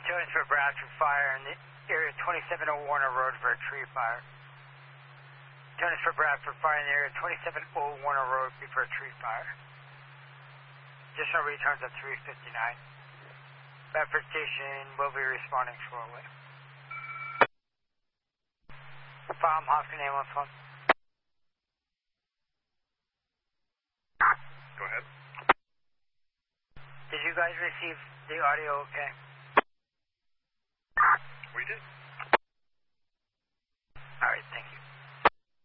Jones for Bradford Fire in the area 2701 Warner Road for a tree fire. Jonas for Bradford Fire in the area 2701 Warner Road for a tree fire. Additional returns at 3:59. Bradford Station will be responding shortly. Farm Hoskins ambulance 1. Go ahead. Did you guys receive the audio okay? We did. Alright, thank you.